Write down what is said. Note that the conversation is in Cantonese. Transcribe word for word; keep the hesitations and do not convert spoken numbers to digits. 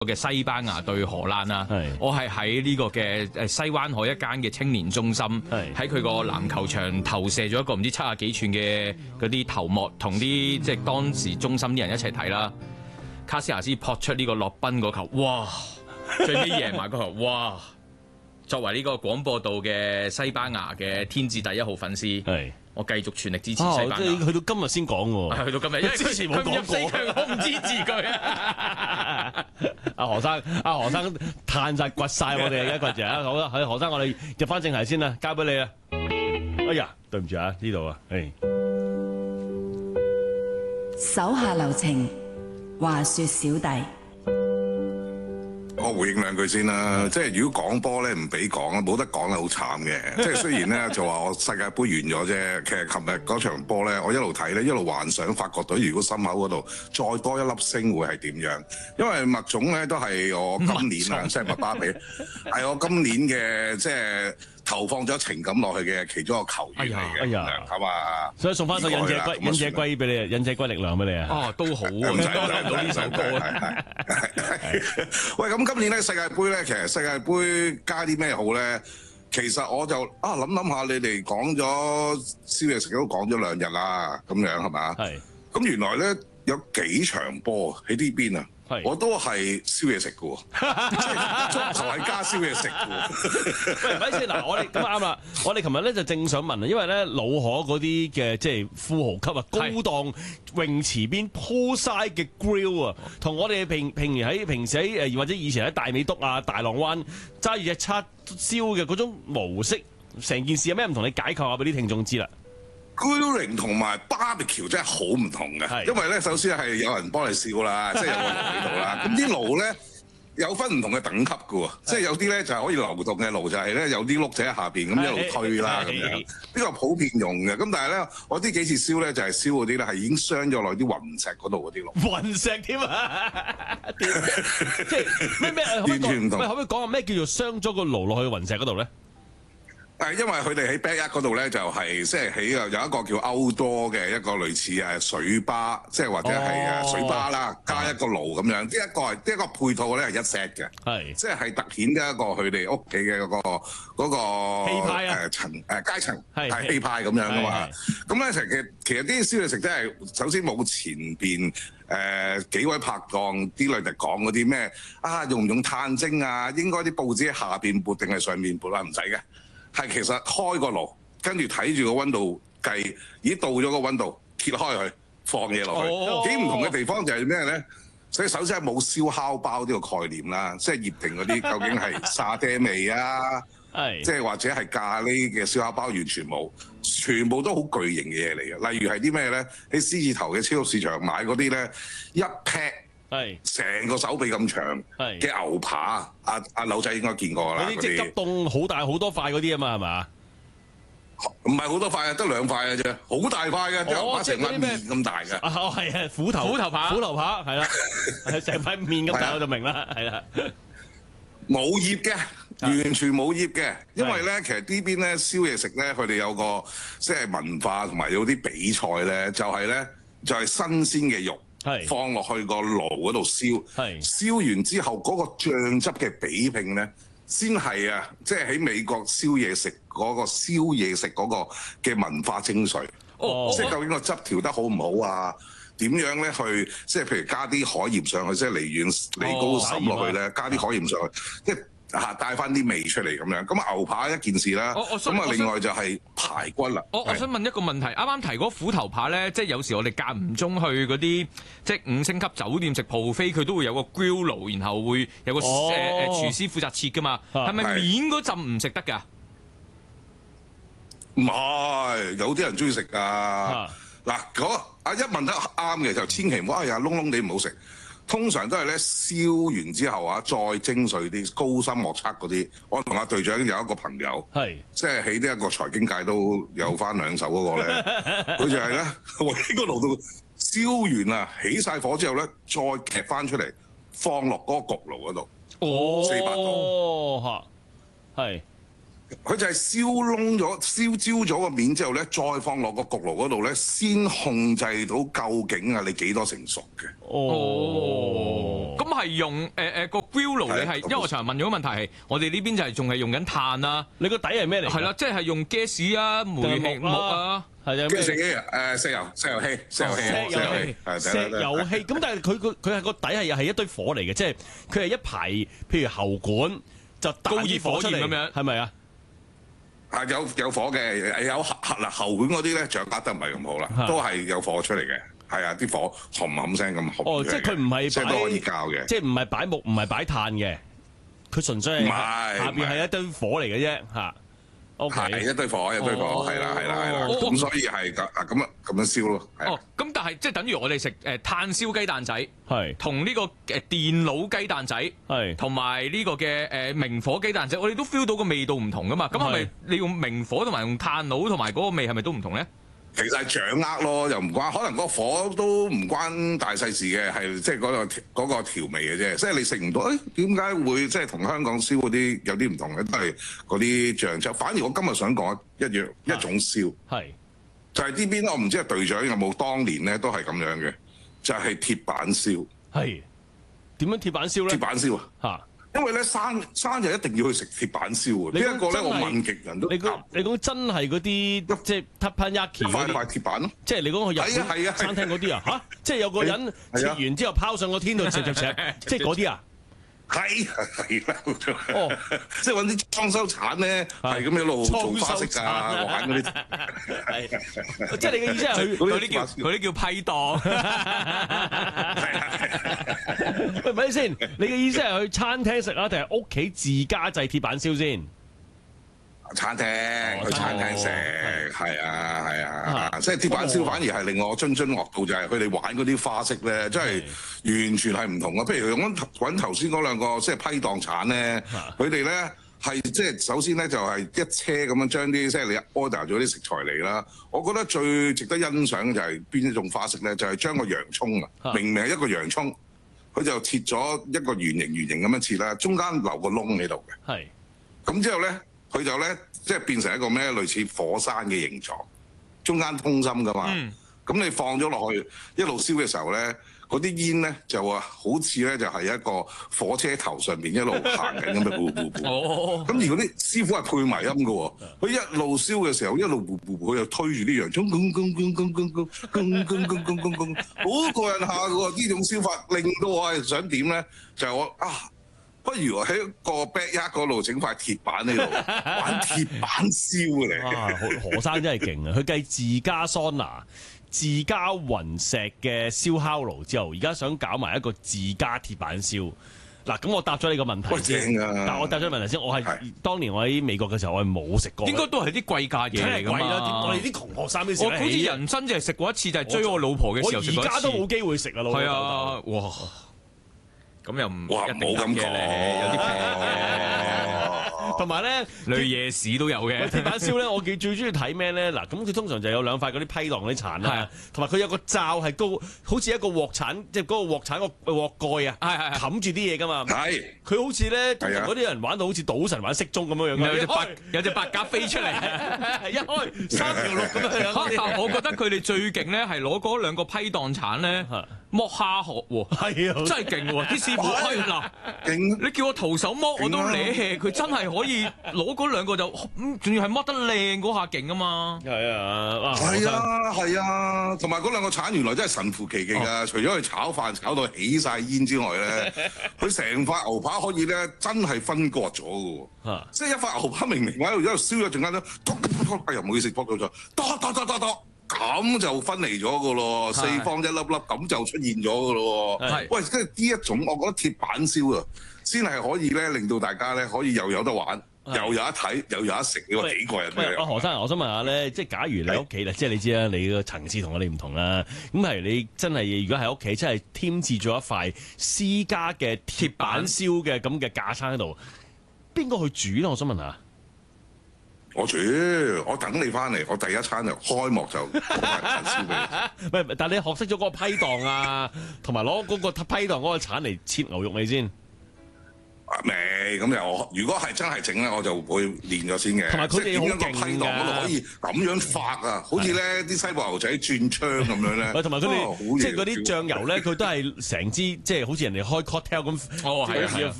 嘅西班牙對荷蘭啦，我係喺呢個嘅誒西灣河一間嘅青年中心，喺佢個籃球場投射咗一個唔知七十幾寸嘅嗰啲頭幕，同啲即係當時中心啲人一齊睇啦。卡斯亞斯撲出呢個洛賓嗰球，哇！最尾贏埋嗰球，哇！作為呢個廣播道嘅西班牙嘅天字第一號粉絲，係我繼續全力支持西班牙。 哦、即係去到今日先講喎， 去到今日，因為之前冇講過， 我唔支持佢啊！ 阿何生，阿何生嘆晒掘晒我哋一個字啊！好啦，係何生，我哋入翻正題先啦，交俾你啊！哎呀，對唔住啊，呢度啊，誒， 手下留情，話說小弟。 我回應兩句先啦，即係如果講波咧唔俾講啊，冇得講係好慘嘅。即係雖然咧就話我世界盃完咗啫，其實琴日嗰場波咧，我一路睇咧，一路幻想法國隊如果心口嗰度再多一粒星會係點樣？因為麥總咧都係我今年啊，即係麥巴比係我今年嘅即係投放咗情感落去嘅其中一個球員嚟嘅，係嘛？ 所以送翻首忍者龜忍者龜俾你啊，忍者龜力量俾你啊！ 哦，都好啊，唔使聽到呢首歌啊！ 喂，咁今年咧世界盃咧，其實世界盃加啲咩好咧？其實我就啊諗諗下，你哋講咗宵夜食都講咗兩日啦，咁樣係嘛？係。咁原來咧有幾場波喺呢邊啊？我都係宵夜食嘅喎，即係足球係加宵夜食嘅喎。 喂，咪先嗱，我哋咁啱啦，我哋琴日咧就正想問啊，因為咧老河嗰啲嘅即係富豪級啊，高檔泳池邊鋪晒嘅 grill 啊，同我哋平平時喺平時喺誒或者以前喺大美督啊、大浪灣揸住隻叉燒嘅嗰種模式，成件事有咩唔同？你解構下俾啲聽眾知啦。 Grilling 同埋 barbecue 真係好唔同嘅，因為咧首先係有人幫你燒啦，即係有個爐喺度啦。咁啲爐咧有分唔同嘅等級嘅喎，即係有啲咧就係可以流動嘅爐，就係咧有啲碌仔喺下邊咁一路推啦咁樣，呢個普遍用嘅。咁但係咧我呢幾次燒咧就係燒嗰啲咧係已經傷咗落啲雲石嗰度嗰啲爐。 雲石添啊！即係咩咩？ 完全唔同。 可唔可以講下咩叫做傷咗個爐落去雲石嗰度咧？ 誒，因為佢哋喺 backyard 嗰度咧，就係即係喺有一個叫 outdoor 嘅一個類似誒水吧，即係或者係誒水吧啦，加一個爐咁樣。呢一個係呢一個配套咧係一 set 嘅，係即係突顯一個佢哋屋企嘅嗰個嗰個氣派啊誒層誒階層係氣派咁樣噶嘛。咁咧成嘅其實啲宵夜食真係首先冇前邊誒幾位拍檔啲女哋講嗰啲咩啊用唔用炭精啊？應該啲報紙喺下邊撥定係上面撥啊？唔使嘅。係其實開個爐，跟住睇住個温度計，已經到咗個温度，揭開佢放嘢落去。幾唔同嘅地方就係咩咧？所以首先係冇燒烤包呢個概念啦，即係醃定嗰啲究竟係沙爹味啊，即係或者係咖喱嘅燒烤包完全冇，全部都好巨型嘅嘢嚟嘅。例如係啲咩咧？喺獅子頭嘅超級市場買嗰啲咧，一 pack。係成個手臂咁長嘅牛扒，阿阿柳仔應該見過啦。 嗰啲即係急凍好大好多塊嗰啲啊嘛，係嘛？ 唔係好多塊啊，得兩塊嘅啫，好大塊嘅，牛扒成塊面咁大嘅。 哦，係啊，虎頭虎頭扒，虎頭扒係啦，成塊面咁大我就明啦，係啦。 冇醃嘅，完全冇醃嘅，因為咧其實呢邊咧宵夜食咧，佢哋有個即係文化同埋有啲比賽咧，就係咧就係新鮮嘅肉。放落去個爐嗰度燒，燒完之後嗰個醬汁嘅比拼咧，先係啊！即係喺美國宵夜食嗰個宵夜食嗰個嘅文化精髓。哦，即係究竟個汁調得好唔好啊？點樣咧去即係譬如加啲海鹽上去，即係離遠離高滲落去咧，加啲海鹽上去，即係。嚇帶翻啲味出嚟咁樣，咁牛扒一件事啦，咁啊另外就係排骨啦。 我我想問一個問題，啱啱提嗰虎頭扒咧，即係有時我哋間唔中去嗰啲即係五星級酒店食 buffet，佢都會有個 grill 爐，然後會有個誒誒、哦呃、廚師負責切噶嘛，係咪面嗰陣唔食得㗎？ 唔係，有啲人中意食㗎。嗱，嗰阿一問得啱嘅就千祈唔好，哎呀燶燶地唔好食。通常都係咧燒完之後啊，再精髓啲高深莫測嗰啲。我同阿隊長有一個朋友，係即係喺呢一個財經界都有翻兩手嗰個咧，佢就係咧喺個爐度燒完啊，起晒火之後咧，再夾翻出嚟放落嗰個焗爐嗰度， 哦， 四百度， 嚇，係佢就係燒燶咗、燒焦咗個面之後咧，再放落個焗爐嗰度咧，先控制到究竟啊你幾多成熟嘅。 哦，咁係用誒誒個 grill 爐，你係因為我尋日問咗個問題係，我哋呢邊就係仲係用緊炭啊， 你個底係咩嚟？ 係啦，即係用 gas 啊、煤氣木啊， 係啊， 跟住誒石油、石油氣、石油氣、 石油氣、石油氣。咁但係佢佢佢係個底係又係一堆火嚟嘅，即係佢係一排，譬如喉管就高熱火出嚟咁樣，係咪啊？ 啊有有火嘅，有喉嗱喉管嗰啲咧掌握得唔係咁好啦，都係有火出嚟嘅。係啊，啲火冚冚聲咁紅。 哦，即係佢唔係即係都可以教嘅， 即係唔係擺木，唔係擺炭嘅，佢純粹係下邊係一堆火嚟嘅啫嚇。O K， 係一堆火，一堆火，係啦，係啦，係啦。咁所以係咁啊，咁啊，咁樣燒咯。 哦，咁但係即係等於我哋食誒炭燒雞蛋仔， 係同呢個誒電爐雞蛋仔， 係同埋呢個嘅誒明火雞蛋仔，我哋都 feel 到個味道唔同噶嘛。咁係咪你用明火同埋用炭爐同埋嗰個味係咪都唔同咧？ 其實係掌握咯，又唔關，可能個火都唔關大細事嘅，係即係嗰個嗰個調味嘅啫。即係你食唔到，誒點解會即係同香港燒嗰啲有啲唔同嘅？都係嗰啲醬汁。反而我今日想講一樣一種燒，係就係呢邊我唔知係隊長有冇當年咧都係咁樣嘅，就係鐵板燒。係點樣鐵板燒咧？ 鐵板燒啊！嚇！因為咧生生日一定要去食鐵板燒喎。呢一個咧我問極人都你講你講真係嗰啲即係 teppanyaki 嗰啲塊塊鐵板咯， 即係你講去日本餐廳嗰啲啊嚇，即係有個人切完之後拋上個天度食食食，即係嗰啲啊。 係係啦，哦，即係揾啲裝修鏟咧，係咁一路做花式啊，玩嗰啲， 係，即係你嘅意思係佢嗰啲叫嗰啲叫批檔。 喂，咪先，你嘅意思係去餐廳食啊，定係屋企自家製鐵板燒先？ 餐廳去餐廳食，係啊係啊，即係鐵板燒反而係令我津津樂道，就係佢哋玩嗰啲花式咧，真係完全係唔同啊！譬如用揾頭先嗰兩個即係批檔鏟咧，佢哋咧係即係首先咧就係一車咁樣將啲即係你 order 咗啲食材嚟啦。我覺得最值得欣賞嘅就係邊一種花式咧，就係將個洋葱啊，明明係一個洋葱，佢就切咗一個圓形圓形咁樣切啦，中間留個窿喺度嘅。係，咁之後咧。佢就咧，即係變成一個咩類似火山嘅形狀，中間通心噶嘛。咁、嗯、你放咗落去一路燒嘅時候咧，嗰啲煙咧就話好似咧就係一個火車頭上邊一路行緊咁樣，呼呼呼。哦。咁而嗰啲師傅係配埋音嘅喎，佢一路燒嘅時候一路呼呼呼，佢又推住啲洋葱，咁咁咁咁咁咁咁咁咁咁咁咁，好過癮下嘅喎。呢種燒法令到我係想點咧，就係、是、我啊。不如喺個 backyard 嗰度整塊鐵板喺度玩鐵板燒嚟。 啊！何生真係勁啊！佢計自家桑拿、自家雲石嘅燒烤爐之後，而家想搞埋一個自家鐵板燒。嗱，咁我答咗你個問題先。 啊、 但我答咗問題先，我係當年我喺美國嘅時候，我係冇食過。 應該都係啲貴價嘢嚟㗎嘛。 我哋啲窮學生啲食。我好似人生就係食過一次，就係追我老婆嘅時候食過一次。 我而家都冇機會食啊，老婆。 係啊！哇！咁又唔哇，冇咁講， 有啲平。 同埋咧， 類夜市都有嘅。 鐵板燒咧，我最最中意睇咩咧？嗱，咁佢通常就有兩塊嗰啲批檔嗰啲鏟啦，同埋佢有個罩係高，好似一個鑊鏟，即係嗰個鑊鏟個鑊蓋啊，係係冚住啲嘢噶嘛。係，佢好似咧，通常嗰啲人玩到好似賭神玩骰盅咁樣樣。有隻白有隻白鴿飛出嚟，一開三條六咁樣。 但我覺得佢哋最勁咧，係攞嗰兩個批檔鏟咧剝蝦殼喎。係啊，真係勁喎！啲師傅嗱，勁！你叫我徒手剝我都攣氣，佢真係可以攞嗰兩個就，仲要係剝得靚嗰下勁啊嘛！係啊， 係啊，係啊，同埋嗰兩個鏟原來真係神乎其技㗎！除咗佢炒飯炒到起晒煙之外咧，佢成塊牛扒可以咧真係分割咗㗎喎！即係一塊牛扒明明喺度一路燒咗陣間咧，哎呀唔好意思剝到咗，剁剁剁剁剁。咁就分離咗噶咯，四方一粒粒咁就出現咗噶咯。係，喂，即係呢一種，我覺得鐵板燒啊，先係可以咧令到大家咧可以又有得玩，又有得睇，又有得食，呢個幾個人嘅。 阿何生，我想問下咧，即係假如你屋企啦，即係你知啦，你個層次同我哋唔同啦。咁係你真係如果喺屋企真係添置咗一塊私家嘅鐵板燒嘅咁嘅架撐喺度，邊個去煮咧？我想問下。 我煮，我等你翻嚟，我第一餐就開幕就攞塊鐵板燒俾你。 喂，但係你學識咗嗰個批檔啊，同埋攞嗰個批檔嗰個鏟嚟切牛肉未先？ 未咁又，如果係真係整咧，我就會練咗先嘅。 同埋佢哋好勁㗎， 批檔嗰度可以咁樣發啊，好似咧啲西部牛仔轉槍咁樣咧。 同埋佢哋即係嗰啲醬油咧，佢都係成支即係好似人哋開 cocktail 咁。 哦，係啊。